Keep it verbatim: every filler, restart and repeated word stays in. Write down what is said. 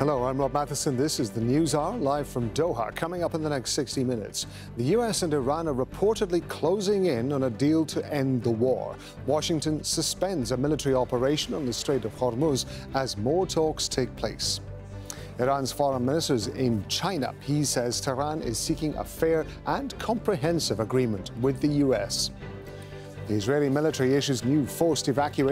Hello, I'm Rob Matheson. This is the News Hour, live from Doha. Coming up in the next sixty minutes, the U S and Iran are reportedly closing in on a deal to end the war. Washington suspends a military operation on the Strait of Hormuz as more talks take place. Iran's foreign minister is in China. He says Tehran is seeking a fair and comprehensive agreement with the U S. The Israeli military issues new forced evacuation